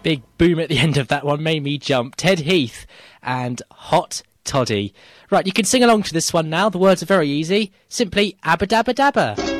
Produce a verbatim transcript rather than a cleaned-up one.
Big boom at the end of that one made me jump. Ted Heath and Hot Toddy. Right, you can sing along to this one now. The words are very easy. Simply abba dabba dabba.